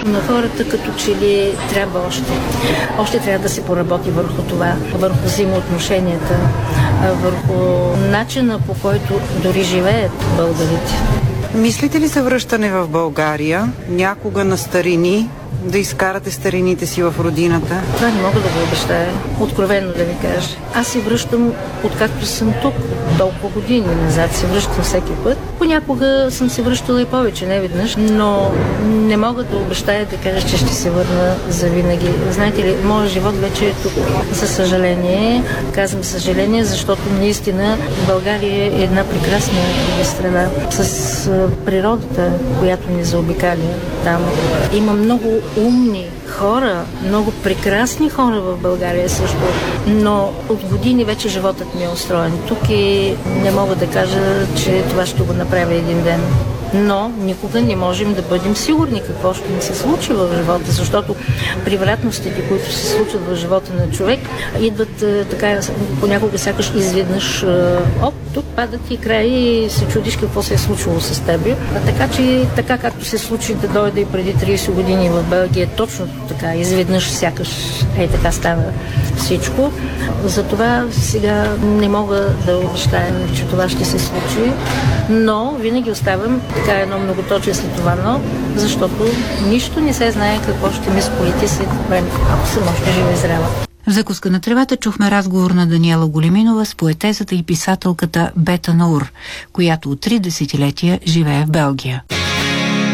Но хората като че ли трябва още трябва да се поработи върху това, върху взаимоотношенията, върху начина, по който дори живеят българите. Мислите ли за връщане в България, някога на старини, да изкарате старините си в родината? Това не мога да го обещая, откровено да ви кажа. Аз се връщам, откакто съм тук, толкова години назад се връщам всеки път. Понякога съм се връщала и повече, не веднъж, но не мога да обещая да кажа, че ще се върна завинаги. Знаете ли, моят живот вече е тук. За съжаление, казвам съжаление, защото наистина България е една прекрасна страна с природата, която ни заобикаля там. Има много умни хора, много прекрасни хора в България също, но от години вече животът ми е устроен тук и не мога да кажа, че това ще го направя един ден. Но никога не можем да бъдем сигурни какво ще ни се случи в живота, защото превратностите, които се случват в живота на човек, идват така, понякога сякаш изведнъж тук падат и край и се чудиш какво се е случило с теб. Така че, така както се случи да дойде и преди 30 години в Белгия, точно така, изведнъж сякаш така става всичко. Затова сега не мога да обещая, че това ще се случи, но винаги оставям така едно многоточие след това, но защото нищо не се знае какво ще ми сполети след време, ако съм още жива и зрела. В закуска на тревата чухме разговор на Даниела Големинова с поетесата и писателката Бета Наур, която от 3 десетилетия живее в Белгия.